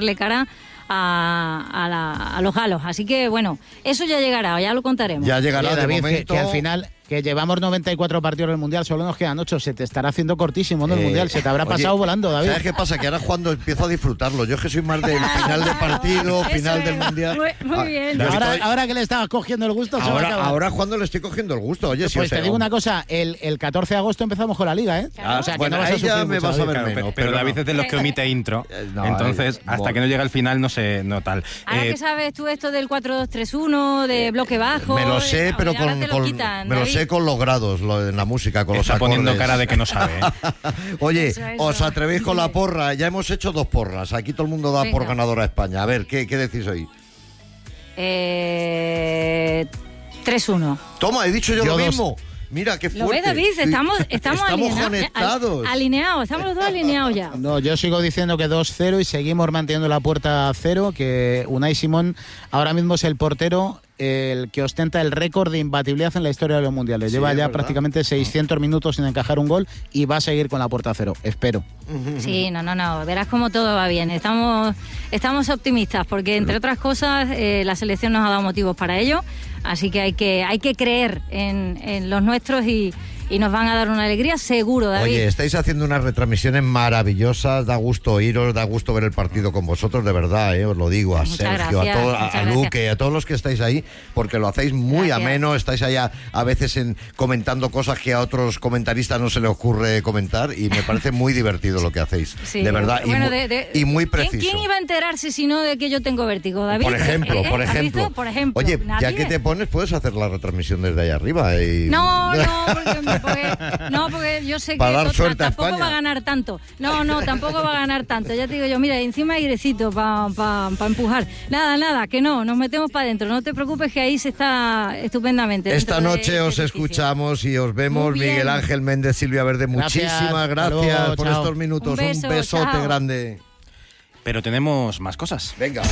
plantarle cara a los galos. Así que, bueno, eso ya llegará, ya lo contaremos. Ya llegará. Oye, David, de momento... que al final... Que llevamos 94 partidos en el Mundial, solo nos quedan 8. Se te estará haciendo cortísimo, ¿no? El Mundial, se te habrá pasado volando, David. ¿Sabes qué pasa? Que ahora cuando empiezo a disfrutarlo, yo es que soy más del final del partido, final del Mundial. Muy bien. Ahora que le estabas cogiendo el gusto, ahora cuando le estoy cogiendo el gusto. Oye, pues te digo una cosa, el 14 de agosto empezamos con la Liga, ¿eh? Claro. O sea, que bueno, no vas a sufrir me mucho, vas a ver David. menos. Pero David es de los que omite intro, entonces hasta que no llega al final no sé, no tal. Ahora que sabes tú esto del 4-2-3-1, de bloque bajo... Me lo sé, pero me lo sé con los grados. En la música, con está los acordes. poniendo cara de que no sabe. Oye, eso. ¿os atrevéis con la porra? Ya hemos hecho 2 porras. Aquí todo el mundo da por ganadora a España. A ver, ¿qué decís hoy? 3-1. Toma, he dicho yo lo mismo. Mira, qué fuerte. ¿Lo ves, David? Estamos conectados. Alineados, estamos los dos alineados ya. No, yo sigo diciendo que 2-0 y seguimos manteniendo la puerta a 0, que Unai Simón ahora mismo es el portero el que ostenta el récord de imbatibilidad en la historia de los mundiales. Lleva ya prácticamente 600 minutos sin encajar un gol y va a seguir con la puerta a 0, espero. Sí, no, verás cómo todo va bien. Estamos optimistas porque, entre otras cosas, la selección nos ha dado motivos para ello, así que hay que creer en los nuestros y nos van a dar una alegría seguro, David. Oye, estáis haciendo unas retransmisiones maravillosas, da gusto oíros, da gusto ver el partido con vosotros, de verdad, os lo digo, a Sergio, a Luque, a todos los que estáis ahí, porque lo hacéis muy ameno, estáis allá a veces comentando cosas que a otros comentaristas no se les ocurre comentar y me parece muy divertido lo que hacéis, de verdad, bueno, y muy preciso. ¿Quién iba a enterarse si no de que yo tengo vértigo, David? Por ejemplo. Oye, ya que te pones, puedes hacer la retransmisión desde allá arriba. No, porque yo sé que tampoco va a ganar tanto. No, tampoco va a ganar tanto. Ya te digo yo, mira, encima airecito para empujar. Nada, que no, nos metemos para adentro. No te preocupes que ahí se está estupendamente. Esta noche os escuchamos y os vemos. Miguel Ángel Méndez, Silvia Verde, muchísimas gracias por estos minutos. Un besote grande. Pero tenemos más cosas. Venga.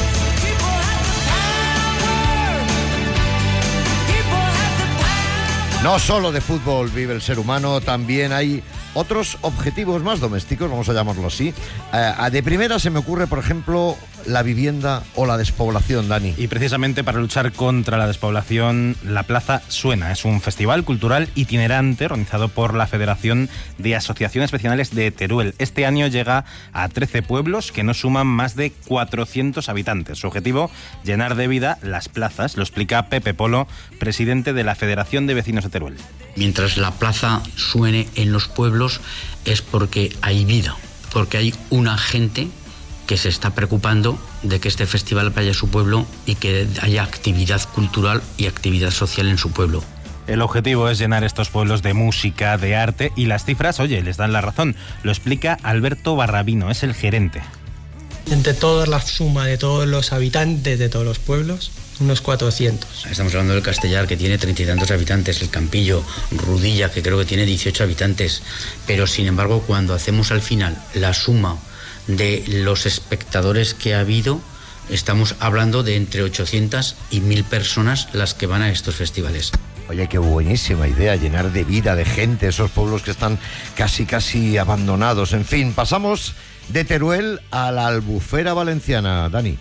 No solo de fútbol vive el ser humano, también hay otros objetivos más domésticos, vamos a llamarlo así. De primera se me ocurre, por ejemplo, la vivienda o la despoblación, Dani. Y precisamente para luchar contra la despoblación, la Plaza Suena es un festival cultural itinerante organizado por la Federación de Asociaciones Vecinales de Teruel. Este año llega a 13 pueblos que no suman más de 400 habitantes. Su objetivo, llenar de vida las plazas, lo explica Pepe Polo, presidente de la Federación de Vecinos de Teruel. Mientras la plaza suene en los pueblos es porque hay vida, porque hay una gente que se está preocupando de que este festival vaya a su pueblo y que haya actividad cultural y actividad social en su pueblo. El objetivo es llenar estos pueblos de música, de arte, y las cifras, oye, les dan la razón. Lo explica Alberto Barrabino, es el gerente. Entre toda la suma de todos los habitantes de todos los pueblos, unos 400. Estamos hablando del Castellar, que tiene 30 y tantos habitantes, el Campillo, Rudilla, que creo que tiene 18 habitantes, pero sin embargo cuando hacemos al final la suma de los espectadores que ha habido, estamos hablando de entre 800 y 1000 personas las que van a estos festivales. Oye, qué buenísima idea, llenar de vida, de gente, esos pueblos que están casi abandonados. En fin, pasamos de Teruel a la Albufera valenciana, Dani.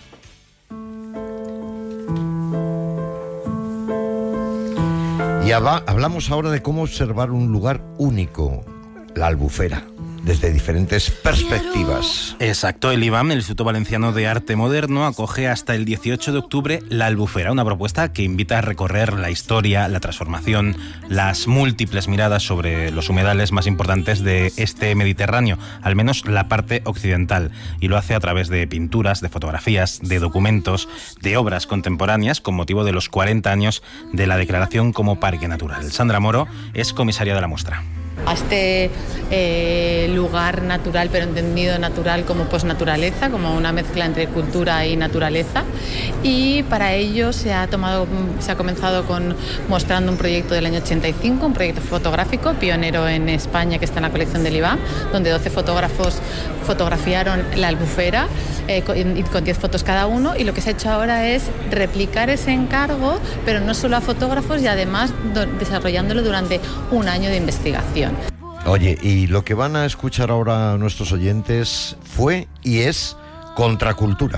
Y hablamos ahora de cómo observar un lugar único, la Albufera, desde diferentes perspectivas. Exacto, el IVAM, el Instituto Valenciano de Arte Moderno, acoge hasta el 18 de octubre la Albufera, una propuesta que invita a recorrer la historia, la transformación, las múltiples miradas sobre los humedales más importantes de este Mediterráneo, al menos la parte occidental, y lo hace a través de pinturas, de fotografías, de documentos, de obras contemporáneas con motivo de los 40 años de la declaración como Parque Natural. Sandra Moro es comisaria de la muestra. A este lugar natural, pero entendido natural como posnaturaleza, como una mezcla entre cultura y naturaleza, y para ello se ha comenzado mostrando un proyecto del año 85, un proyecto fotográfico pionero en España que está en la colección del IVAM, donde 12 fotógrafos fotografiaron la Albufera con 10 fotos cada uno, y lo que se ha hecho ahora es replicar ese encargo, pero no solo a fotógrafos, y además desarrollándolo durante un año de investigación. Oye, y lo que van a escuchar ahora nuestros oyentes fue y es contracultura.